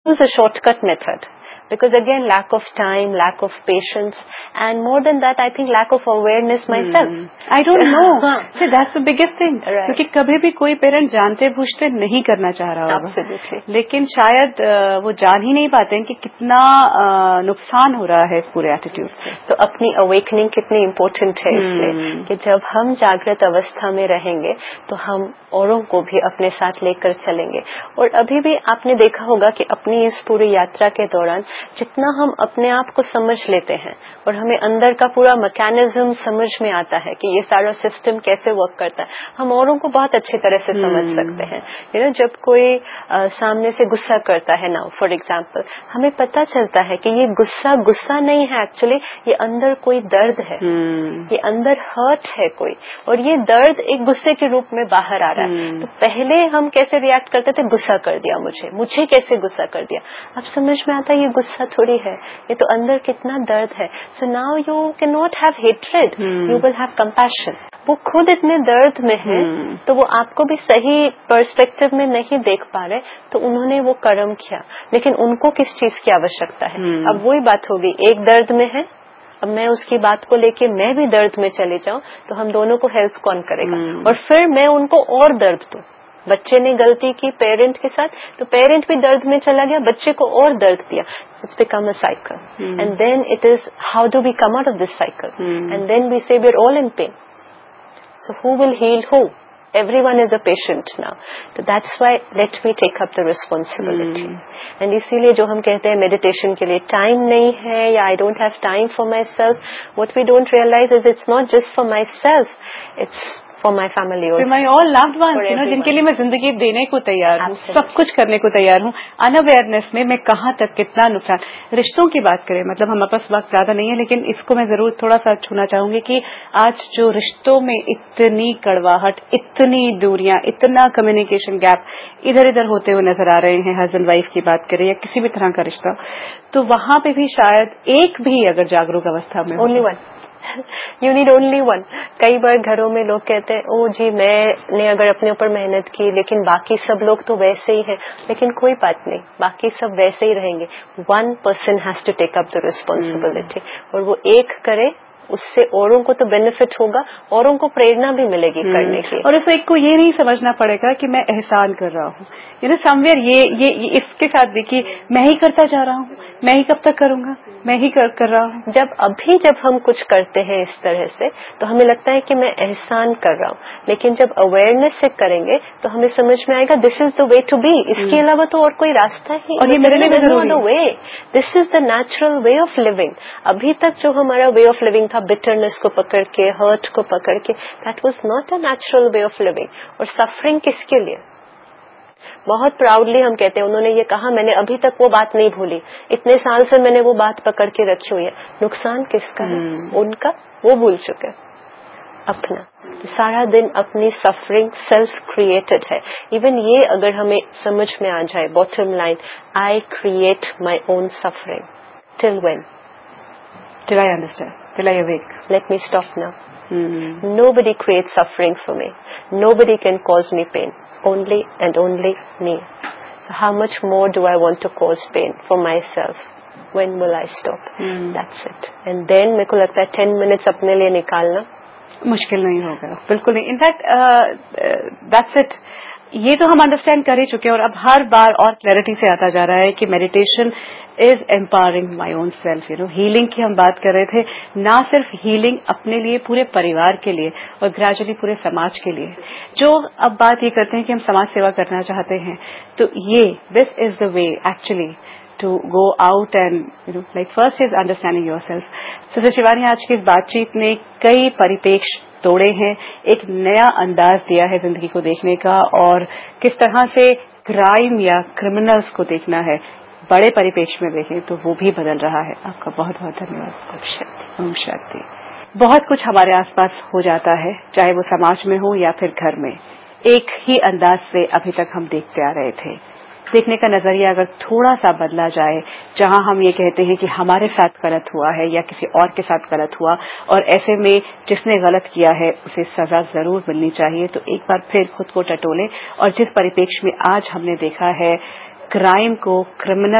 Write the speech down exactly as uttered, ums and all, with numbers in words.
use a shortcut method. Because again, lack of time, lack of patience, and more than that, I think lack of awareness myself. Hmm. I don't know. See, that's the biggest thing. Right. क्योंकि कभी भी कोई parent जानते बूझते नहीं करना चाह रहा होगा. Absolutely. लेकिन शायद वो जान ही नहीं पाते हैं कि कितना नुकसान हो रहा है इस पूरे एटीट्यूड से. तो अपनी अवेकनिंग कितनी इम्पोर्टेंट है इसलिए कि जब हम जागृत अवस्था में रहेंगे तो हम औरों को भी अपने साथ लेकर चलेंगे. और अभी भी आपने देखा होगा कि अपनी इस पूरी यात्रा के दौरान जितना हम अपने आप को समझ लेते हैं और हमें अंदर का पूरा मैकेनिज्म समझ में आता है कि ये सारा सिस्टम कैसे वर्क करता है, हम औरों को बहुत अच्छी तरह से समझ सकते हैं. यू नो, जब कोई आ, सामने से गुस्सा करता है ना, फॉर एग्जाम्पल, हमें पता चलता है कि ये गुस्सा गुस्सा नहीं है, एक्चुअली ये अंदर कोई दर्द है, ये अंदर हर्ट है कोई, और ये दर्द एक गुस्से के रूप में बाहर आ रहा है. तो पहले हम कैसे रिएक्ट करते थे, गुस्सा कर दिया, मुझे मुझे कैसे गुस्सा कर दिया. अब समझ में आता है ये गुस्सा थोड़ी है, ये तो अंदर कितना दर्द है. So now you can not have hatred, you will have compassion. वो खुद इतने दर्द में है hmm. तो वो आपको भी सही पर्सपेक्टिव में नहीं देख पा रहे, तो उन्होंने वो कर्म किया. लेकिन उनको किस चीज की आवश्यकता है. hmm. अब वही बात होगी, एक दर्द में है, अब मैं उसकी बात को लेके मैं भी दर्द में चले जाऊं तो हम दोनों को हेल्प कौन करेगा. hmm. और फिर मैं उनको और दर्द दूं. बच्चे ने गलती की पेरेंट के साथ, तो पेरेंट भी दर्द में चला गया, बच्चे को और दर्द दिया. It's become a cycle. Hmm. And then it is, how do we come out of this cycle? Hmm. And then we say we're all in pain. So who will heal who? Everyone is a patient now. So that's why let me take up the responsibility. Hmm. And इसीलिए जो हम कहते हैं meditation के लिए time नहीं है या I don't have time for myself, what we don't realize is it's not just for myself, it's for my family also. For my all loved ones, you know, जिनके लिए मैं जिंदगी देने को तैयार हूँ, सब कुछ करने को तैयार हूँ. अनअवेयरनेस में मैं कहाँ तक कितना नुकसान. रिश्तों की बात करें, मतलब हमारे पास वक्त ज्यादा नहीं है, लेकिन इसको मैं जरूर थोड़ा सा छूना चाहूंगी कि आज जो रिश्तों में इतनी कड़वाहट, इतनी दूरियां, इतना कम्युनिकेशन गैप इधर इधर होते हुए नजर आ रहे हैं, हस्बैंड वाइफ की बात करें या किसी भी तरह का रिश्ता, तो वहां पे भी शायद एक भी अगर जागरूक अवस्था में only one you need only one. कई बार घरों में लोग कहते हैं, ओ जी मैंने अगर अपने ऊपर मेहनत की लेकिन बाकी सब लोग तो वैसे ही हैं. लेकिन कोई बात नहीं, बाकी सब वैसे ही रहेंगे. One person has to take up the responsibility, और वो एक करे, उससे औरों को तो बेनिफिट होगा, औरों को प्रेरणा भी मिलेगी करने की. और उस एक को ये नहीं समझना पड़ेगा कि मैं एहसान कर रहा हूँ, यू नो, समवेयर ये, ये ये इसके साथ देखिए मैं ही करता जा रहा हूँ, मैं ही कब तक करूंगा, मैं ही कर, कर रहा हूँ. जब अभी जब हम कुछ करते हैं इस तरह से तो हमें लगता है कि मैं एहसान कर रहा हूँ, लेकिन जब अवेयरनेस से करेंगे तो हमें समझ में आएगा this is the way to be. इसके अलावा तो और कोई रास्ता ही, और ये मेरे लिए जरूरी है. Way this is the natural way of living. अभी तक जो हमारा वे ऑफ लिविंग था, बिटरनेस को पकड़ के, हर्ट को पकड़ के, that was not a natural way of living. और सफरिंग किसके लिए? बहुत प्राउडली हम कहते हैं, उन्होंने ये कहा, मैंने अभी तक वो बात नहीं भूली, इतने साल से मैंने वो बात पकड़ के रखी हुई है. नुकसान किसका है? उनका, वो भूल चुके. अपना तो सारा दिन अपनी सफरिंग सेल्फ क्रिएटेड है. इवन ये अगर हमें समझ में आ जाए, bottom line, I create my own suffering. Till when? Till I understand, till I awake. Let me stop now. Nobody creates suffering for me. Nobody can cause me pain. Only and only me. So how much more do I want to cause pain for myself? When will I stop? Hmm. That's it. And then मेरे को लगता है ten minutes अपने लिए निकालना मुश्किल नहीं होगा, बिल्कुल नहीं. In fact that's it. ये तो हम अंडरस्टैंड कर ही चुके हैं, और अब हर बार और क्लैरिटी से आता जा रहा है कि meditation is empowering my own self. You know, healing की हम बात कर रहे थे, ना सिर्फ हीलिंग अपने लिए, पूरे परिवार के लिए और ग्रेजुअली पूरे समाज के लिए. जो अब बात ये करते हैं कि हम समाज सेवा करना चाहते हैं, तो ये this is the way actually to go out and, you know, like first is understanding yourself. So Shivani, आज की इस बातचीत ने कई परिपेक्ष तोड़े हैं, एक नया अंदाज दिया है जिंदगी को देखने का, और किस तरह से क्राइम या क्रिमिनल्स को देखना है बड़े परिपेक्ष में देखें तो वो भी बदल रहा है. आपका बहुत बहुत धन्यवाद. ओम शांति. बहुत कुछ हमारे आसपास हो जाता है, चाहे वो समाज में हो या फिर घर में, एक ही अंदाज से अभी तक हम देखते आ रहे थे. देखने का नजरिया अगर थोड़ा सा बदला जाए, जहां हम ये कहते हैं कि हमारे साथ गलत हुआ है या किसी और के साथ गलत हुआ, और ऐसे में जिसने गलत किया है उसे सजा जरूर मिलनी चाहिए, तो एक बार फिर खुद को टटोले. और जिस परिपेक्ष में आज हमने देखा है क्राइम को, क्रिमिनल